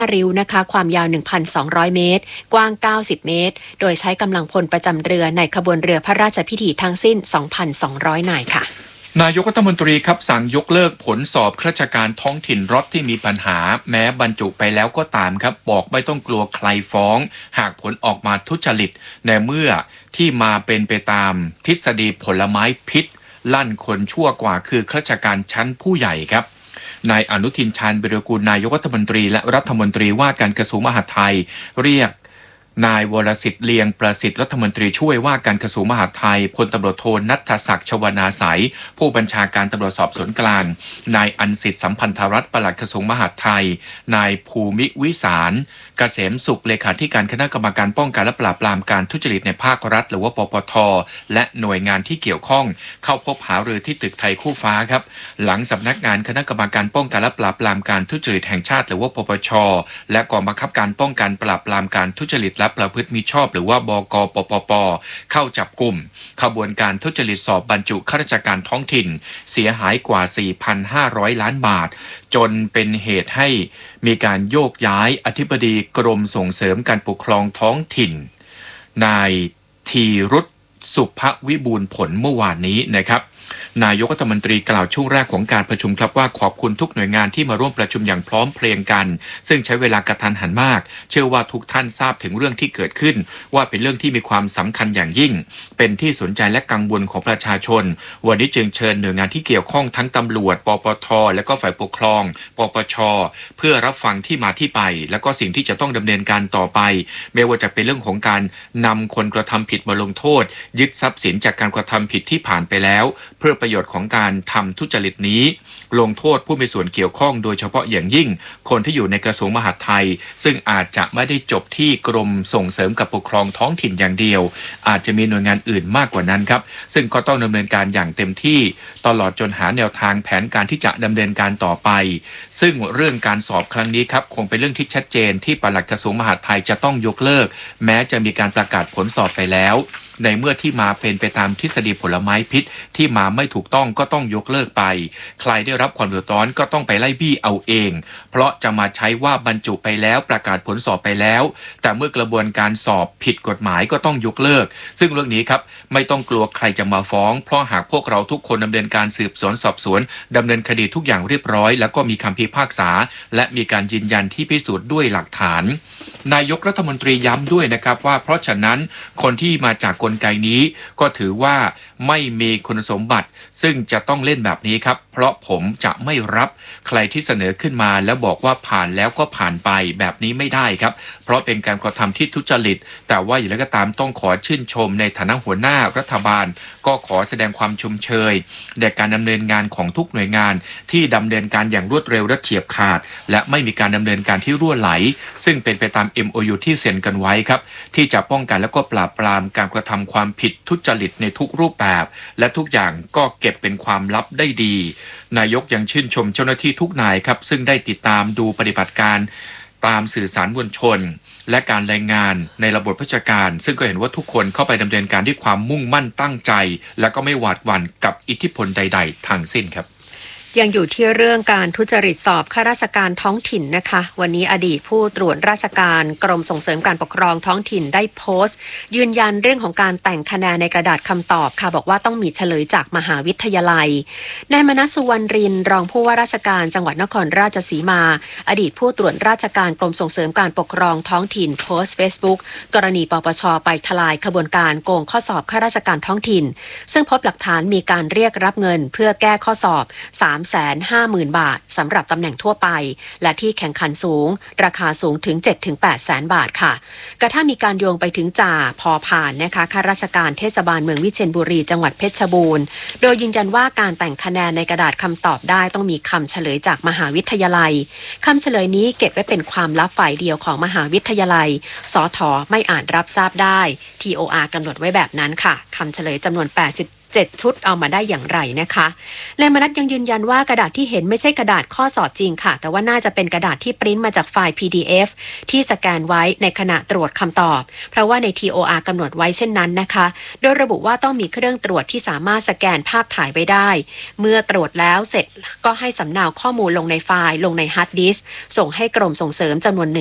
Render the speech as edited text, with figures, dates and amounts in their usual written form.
ริ้วนะคะความยาว 1,200 เมตรกว้าง90 เมตรโดยใช้กำลังพลประจำเรือในขบวนเรือพระราชพิธีทั้งสิ้น 2,200 นายค่ะนายกรัฐมนตรีครับสั่งยกเลิกผลสอบข้าราชการท้องถิ่นรถที่มีปัญหาแม้บรรจุไปแล้วก็ตามครับบอกไม่ต้องกลัวใครฟ้องหากผลออกมาทุจริตในเมื่อที่มาเป็นไปตามทฤษฎีผลไม้พิษลั่นคนชั่วกว่าคือข้าราชการชั้นผู้ใหญ่ครับนายอนุทินชาญวิรากูลนายกรัฐมนตรีและรัฐมนตรีว่าการกระทรวงมหาดไทยเรียกนายวรสิทธิ์เลียงประสิทธิ์รัฐมนตรีช่วยว่าการกระทรวงมหาดไทยพลตำรวจโทณัฐศักดิ์ชวนาสายผู้บัญชาการตำรวจสอบสวนกลางนายอันสิทธิ์สัมพันธรัตน์ปลัดกระทรวงมหาดไทยนายภูมิวิสารเกษมสุขเลขาธิการคณะกรรมการป้องกันและปราบปรามการทุจริตในภาครัฐหรือว่าปปท.และหน่วยงานที่เกี่ยวข้องเข้าพบหารือที่ตึกไทยคู่ฟ้าครับหลังสำนักงานคณะกรรมการป้องกันและปราบปรามการทุจริตแห่งชาติหรือว่าปปช.และกองบังคับการป้องกันปราบปรามการทุจริตและประพฤติมิชอบหรือว่าบก.ปปป.เข้าจับกลุ่มขบวนการทุจริตสอบบรรจุข้าราชการท้องถิ่นเสียหายกว่า 4,500 ล้านบาทจนเป็นเหตุให้มีการโยกย้ายอธิบดีกรมส่งเสริมการปกครองท้องถิ่นนายธีรุษสุภวิบูลย์ผลเมื่อวานนี้นะครับนายกรัฐมนตรีกล่าวช่วงแรกของการประชุมครับว่าขอบคุณทุกหน่วยงานที่มาร่วมประชุมอย่างพร้อมเพรียงกันซึ่งใช้เวลากระทันหันมากเชื่อว่าทุกท่านทราบถึงเรื่องที่เกิดขึ้นว่าเป็นเรื่องที่มีความสำคัญอย่างยิ่งเป็นที่สนใจและกังวลของประชาชนวันนี้จึงเชิญหน่วยงานที่เกี่ยวข้องทั้งตำรวจปปท.และก็ฝ่ายปกครองปปช.เพื่อรับฟังที่มาที่ไปและก็สิ่งที่จะต้องดำเนินการต่อไปไม่ว่าจะเป็นเรื่องของการนำคนกระทำผิดมาลงโทษยึดทรัพย์สินจากการกระทำผิดที่ผ่านไปแล้วเพื่อประโยชน์ของการทำทุจริตนี้ลงโทษผู้มีส่วนเกี่ยวข้องโดยเฉพาะอย่างยิ่งคนที่อยู่ในกระทรวงมหาดไทยซึ่งอาจจะไม่ได้จบที่กรมส่งเสริมการปกครองท้องถิ่นอย่างเดียวอาจจะมีหน่วยงานอื่นมากกว่านั้นครับซึ่งก็ต้องดำเนินการอย่างเต็มที่ตลอดจนหาแนวทางแผนการที่จะดำเนินการต่อไปซึ่งเรื่องการสอบครั้งนี้ครับคงเป็นเรื่องที่ชัดเจนที่ปลัดกระทรวงมหาดไทยจะต้องยกเลิกแม้จะมีการประกาศผลสอบไปแล้วในเมื่อที่มาเป็นไปตามทฤษฎีผลไม้พิษที่มาไม่ถูกต้องก็ต้องยกเลิกไปใครได้รับความเดือดร้อนก็ต้องไปไล่บี้เอาเองเพราะจะมาใช้ว่าบรรจุไปแล้วประกาศผลสอบไปแล้วแต่เมื่อกระบวนการสอบผิดกฎหมายก็ต้องยกเลิกซึ่งเรื่องนี้ครับไม่ต้องกลัวใครจะมาฟ้องเพราะหากพวกเราทุกคนดำเนินการสืบสวนสอบสวนดำเนินคดีทุกอย่างเรียบร้อยแล้วก็มีคำพิพากษาและมีการยืนยันที่พิสูจน์ด้วยหลักฐานนายกรัฐมนตรีย้ำด้วยนะครับว่าเพราะฉะนั้นคนที่มาจากกลไกนี้ก็ถือว่าไม่มีคุณสมบัติซึ่งจะต้องเล่นแบบนี้ครับเพราะผมจะไม่รับใครที่เสนอขึ้นมาแล้วบอกว่าผ่านแล้วก็ผ่านไปแบบนี้ไม่ได้ครับเพราะเป็นการกระทำที่ทุจริตแต่ว่าอย่างไรก็ตามต้องขอชื่นชมในฐานะหัวหน้ารัฐบาลก็ขอแสดงความชมเชยในการดำเนินงานของทุกหน่วยงานที่ดำเนินการอย่างรวดเร็วและเฉียบขาดและไม่มีการดำเนินการที่รั่วไหลซึ่งเป็นไปตาม MOU ที่เซ็นกันไว้ครับที่จะป้องกันและก็ปราบปรามการกระทำความผิดทุจริตในทุกรูปแบบและทุกอย่างก็เก็บเป็นความลับได้ดีนายกยังชื่นชมเจ้าหน้าที่ทุกนายครับซึ่งได้ติดตามดูปฏิบัติการตามสื่อสารมวลชนและการรายงานในระบบราชการซึ่งก็เห็นว่าทุกคนเข้าไปดำเนินการด้วยความมุ่งมั่นตั้งใจและก็ไม่หวาดหวั่นกับอิทธิพลใดๆทั้งสิ้นครับยังอยู่ที่เรื่องการทุจริตสอบข้าราชการท้องถิ่นนะคะวันนี้อดีตผู้ตรวจราชการกรมส่งเสริมการปกครองท้องถิ่นได้โพสต์ยืนยันเรื่องของการแต่งคะแนนในกระดาษคำตอบค่ะบอกว่าต้องมีเฉลยจากมหาวิทยาลัยนายมนัส สุวรรณรินทร์รองผู้ว่าราชการจังหวัดนครราชสีมาอดีตผู้ตรวจราชการกรมส่งเสริมการปกครองท้องถิ่นโพสต์ Facebook กรณีปปช.ไปทลายขบวนการโกงข้อสอบข้าราชการท้องถิ่นซึ่งพบหลักฐานมีการเรียกรับเงินเพื่อแก้ข้อสอบ350,000 บาทสำหรับตำแหน่งทั่วไปและที่แข่งขันสูงราคาสูงถึง 7-8 แสนบาทค่ะกระทั่งมีการโยงไปถึงจ่าพอผ่านนะคะข้าราชการเทศบาลเมืองวิเชียรบุรีจังหวัดเพชรบูรณ์โดยยืนยันว่าการแต่งคะแนนในกระดาษคำตอบได้ต้องมีคำเฉลยจากมหาวิทยาลัยคำเฉลยนี้เก็บไว้เป็นความลับฝ่ายเดียวของมหาวิทยาลัยสท.ไม่อาจรับทราบได้ TOR กำหนดไว้แบบนั้นค่ะคำเฉลยจำนวน 7 ชุดเอามาได้อย่างไรนะคะและมนัสยังยืนยันว่ากระดาษที่เห็นไม่ใช่กระดาษข้อสอบจริงค่ะแต่ว่าน่าจะเป็นกระดาษที่ปริ้นมาจากไฟล์ PDF ที่สแกนไว้ในขณะตรวจคำตอบเพราะว่าใน TOR กำหนดไว้เช่นนั้นนะคะโดยระบุว่าต้องมีเครื่องตรวจที่สามารถสแกนภาพถ่ายไปได้เมื่อตรวจแล้วเสร็จก็ให้สำเนาข้อมูลลงในไฟล์ลงในฮาร์ดดิสก์ส่งให้กรมส่งเสริมจำนวน